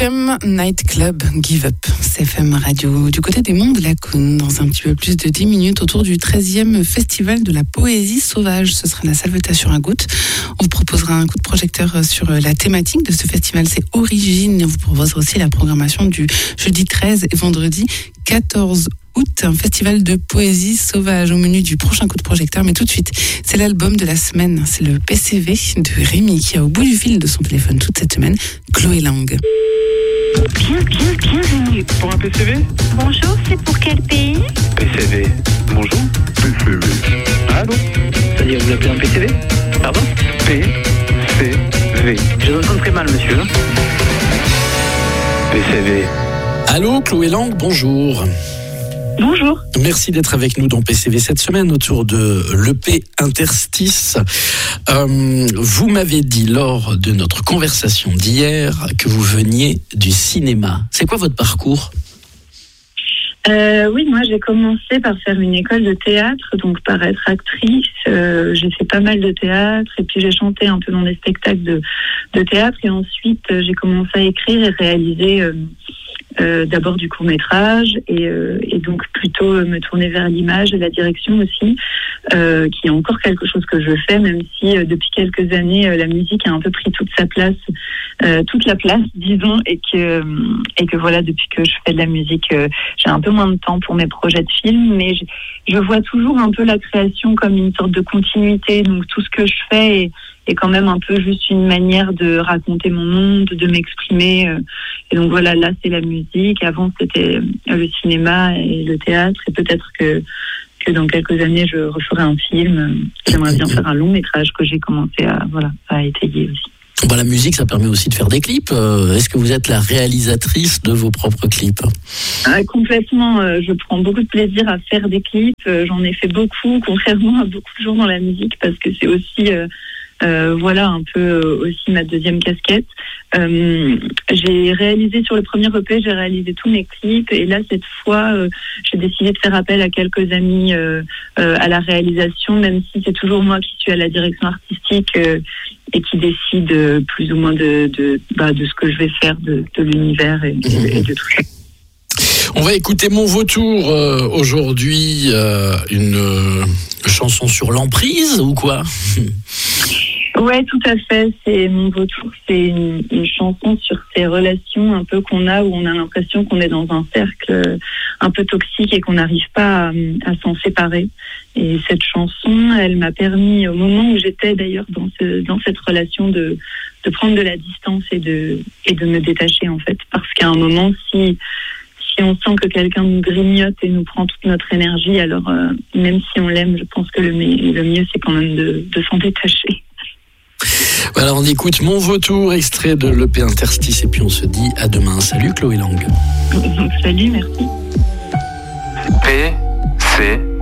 CFM Night Club Give Up, CFM Radio, du côté des Monts de la Cône, dans un petit peu plus de 10 minutes, autour du 13e Festival de la Poésie Sauvage. Ce sera la Salvetat sur un goutte. On vous proposera un coup de projecteur sur la thématique de ce festival, c'est Origine. On vous proposera aussi la programmation du jeudi 13 et vendredi 14 août, un festival de poésie sauvage au menu du prochain coup de projecteur. Mais tout de suite, c'est l'album de la semaine. C'est le PCV de Rémi qui a au bout du fil de son téléphone toute cette semaine, Chloé Lang. Bienvenue. Pour un PCV ? Bonjour, c'est pour quel pays ? PCV. Bonjour. PCV. Allô ? C'est-à-dire, vous appelez un PCV ? Pardon ? PCV. Je vous entends très mal, monsieur. PCV. Allô, Chloé Lang, bonjour. Bonjour. Merci d'être avec nous dans PCV cette semaine autour de l'EP Interstice. Vous m'avez dit lors de notre conversation d'hier que vous veniez du cinéma. C'est quoi votre parcours ? Oui, moi j'ai commencé par faire une école de théâtre, donc par être actrice. J'ai fait pas mal de théâtre et puis j'ai chanté un peu dans des spectacles de théâtre et ensuite j'ai commencé à écrire et réaliser d'abord du court-métrage et donc plutôt me tourner vers l'image et la direction aussi, qui est encore quelque chose que je fais, même si depuis quelques années la musique a un peu pris toute sa place, toute la place, disons, et que voilà, depuis que je fais de la musique, j'ai un peu moins de temps pour mes projets de film, mais je vois toujours un peu la création comme une sorte de continuité, donc tout ce que je fais est quand même un peu juste une manière de raconter mon monde, de m'exprimer. Et donc voilà, là c'est la musique. Avant c'était le cinéma et le théâtre. Et peut-être que dans quelques années je referai un film. J'aimerais bien faire un long métrage que j'ai commencé à étayer aussi. La musique, ça permet aussi de faire des clips. Est-ce que vous êtes la réalisatrice de vos propres clips ? Complètement. Je prends beaucoup de plaisir à faire des clips. J'en ai fait beaucoup, contrairement à beaucoup de gens dans la musique, parce que c'est aussi... voilà un peu aussi ma deuxième casquette. J'ai réalisé sur le premier EP, j'ai réalisé tous mes clips et là cette fois j'ai décidé de faire appel à quelques amis à la réalisation, même si c'est toujours moi qui suis à la direction artistique et qui décide plus ou moins de ce que je vais faire, de l'univers et de tout ça. On va écouter Mon Vautour aujourd'hui, une chanson sur l'emprise ou quoi ? Ouais, tout à fait. C'est Mon Vautour, c'est une chanson sur ces relations un peu qu'on a, où on a l'impression qu'on est dans un cercle un peu toxique et qu'on n'arrive pas à s'en séparer. Et cette chanson, elle m'a permis, au moment où j'étais d'ailleurs dans cette relation, de prendre de la distance et de me détacher en fait. Parce qu'à un moment, si on sent que quelqu'un nous grignote et nous prend toute notre énergie, alors même si on l'aime, je pense que le mieux c'est quand même de s'en détacher. Voilà, on écoute Mon Vautour, extrait de l'EP Interstice, et puis on se dit à demain. Salut Chloé Lang. Salut, merci. PCV.